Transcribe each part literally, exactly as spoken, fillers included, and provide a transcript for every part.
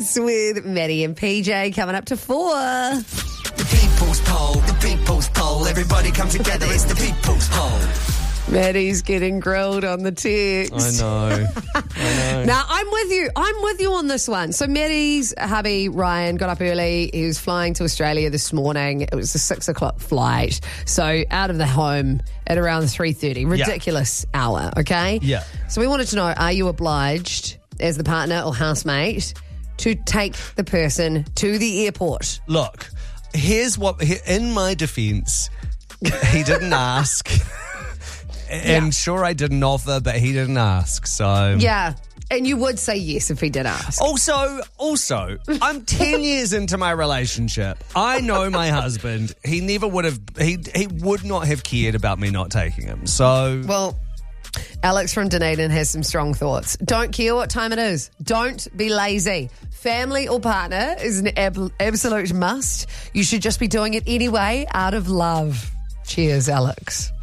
With Maddie and P J coming up to four. The people's poll, the people's poll. Everybody come together, it's the people's poll. Maddie's getting grilled on the text. I know. I know. Now, I'm with you. I'm with you on this one. So Maddie's hubby, Ryan, got up early. He was flying to Australia this morning. It was a six o'clock flight. So out of the home at around three thirty. Ridiculous yeah. hour, okay? Yeah. So we wanted to know, are you obliged as the partner or housemate to take the person to the airport? Look, here's what, in my defence, he didn't ask. And yeah. sure, I didn't offer, but he didn't ask, so... Yeah, and you would say yes if he did ask. Also, also, I'm ten years into my relationship. I know my husband. He never would have... He, he would not have cared about me not taking him, so... Well... Alex from Dunedin has some strong thoughts. Don't care what time it is. Don't be lazy. Family or partner is an ab- absolute must. You should just be doing it anyway out of love. Cheers, Alex.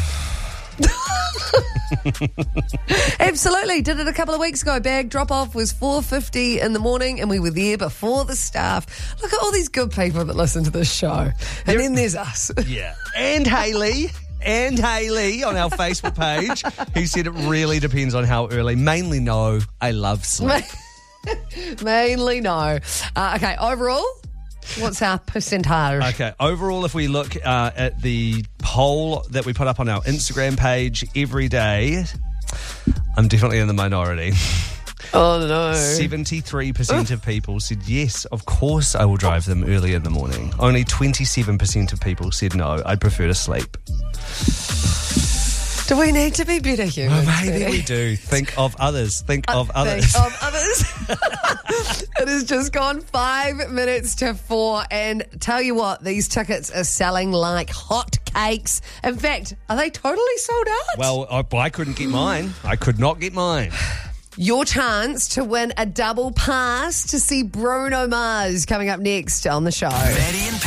Absolutely. Did it a couple of weeks ago. Bag drop-off was four fifty in the morning and we were there before the staff. Look at all these good people that listen to this show. And You're- then there's us. Yeah. And Hayley. And Hayley on our Facebook page, who said it really depends on how early. Mainly no, I love sleep. Mainly no. Uh, okay, overall, what's our percentage? Okay, overall, if we look uh, at the poll that we put up on our Instagram page every day, I'm definitely in the minority. Oh, no. seventy-three percent of people said, yes, of course I will drive them early in the morning. Only twenty-seven percent of people said, no, I'd prefer to sleep. Do we need to be better humans? Oh, maybe Betty? we do. Think of others. Think uh, of others. Think of others. It has just gone five minutes to four. And tell you what, these tickets are selling like hot cakes. In fact, are they totally sold out? Well, I, I couldn't get mine. I could not get mine. Your chance to win a double pass to see Bruno Mars coming up next on the show.